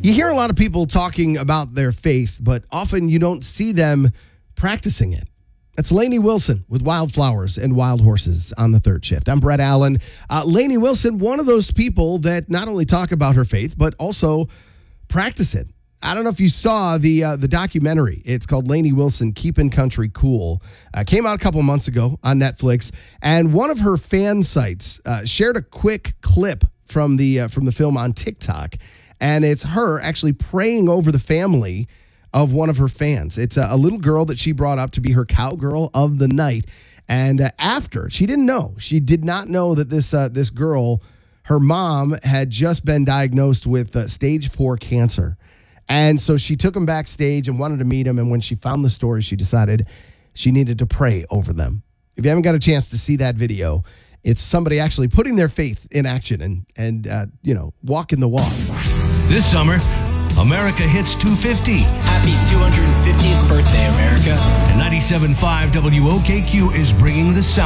You hear a lot of people talking about their faith, but often you don't see them practicing it. That's Lainey Wilson with Wildflowers and Wild Horses on the Third Shift. I'm Brett Allen. Lainey Wilson, one of those people that not only talk about her faith, but also practice it. I don't know if you saw the documentary. It's called Lainey Wilson, Keeping Country Cool. Came out a couple of months ago on Netflix. And one of her fan sites shared a quick clip from the film on TikTok. And it's her actually praying over the family of one of her fans. It's a little girl that she brought up to be her cowgirl of the night. And after, she did not know that this girl, her mom, had just been diagnosed with stage 4 cancer. And so she took him backstage and wanted to meet him. And when she found the story, she decided she needed to pray over them. If you haven't got a chance to see that video, it's somebody actually putting their faith in action and walking the walk. This summer, America hits 250. Happy 250th birthday, America. And 97.5 WOKQ is bringing the sound